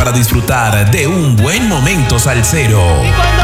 para disfrutar de un buen momento salsero. Y cuando